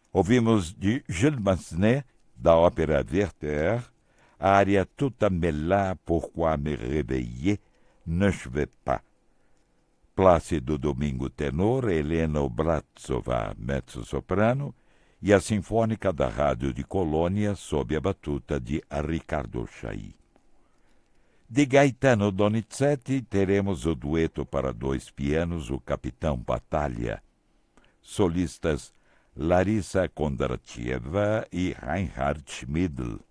Ouvimos de Gilles Massenet, da ópera Werther, a área Tout à là, pourquoi me réveiller, ne je vais pas. Plácido Domingo tenor, Helena Obratsova mezzo-soprano e a Sinfônica da Rádio de Colônia sob a batuta de Ricardo Chailly. De Gaetano Donizetti teremos o dueto para 2 pianos, o Capitão Batalha. Solistas Larissa Kondratieva e Reinhard Schmidl.